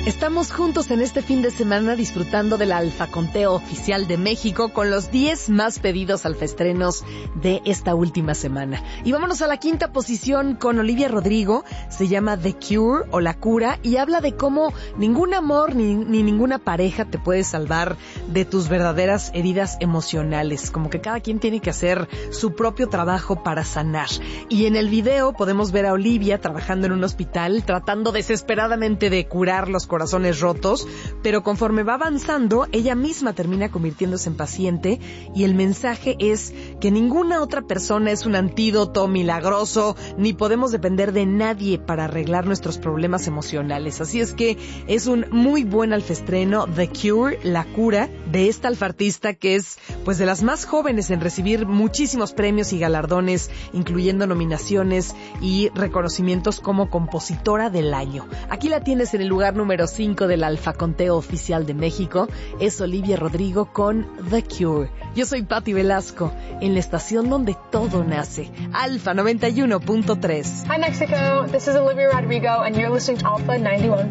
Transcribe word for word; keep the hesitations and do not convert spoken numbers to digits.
Estamos juntos en este fin de semana disfrutando del Alfa Conteo Oficial de México con los diez más pedidos alfaestrenos de esta última semana. Y vámonos a la quinta posición con Olivia Rodrigo. Se llama The Cure o La Cura y habla de cómo ningún amor ni, ni ninguna pareja te puede salvar de tus verdaderas heridas emocionales. Como que cada quien tiene que hacer su propio trabajo para sanar. Y en el video podemos ver a Olivia trabajando en un hospital, tratando desesperadamente de curar los corazones rotos, pero conforme va avanzando, ella misma termina convirtiéndose en paciente y el mensaje es que ninguna otra persona es un antídoto milagroso, ni podemos depender de nadie para arreglar nuestros problemas emocionales. Así es que es un muy buen alfaestreno, The Cure, La Cura, de esta alfartista que es pues de las más jóvenes en recibir muchísimos premios y galardones, incluyendo nominaciones y reconocimientos como compositora del año. Aquí la tienes en el lugar número cinco del Alfa Conteo Oficial de México. Es Olivia Rodrigo con The Cure. Yo soy Patti Velasco, en la estación donde todo nace. Alfa noventa y uno punto tres. Hi Mexico, this is Olivia Rodrigo and you're listening to Alpha ninety-one.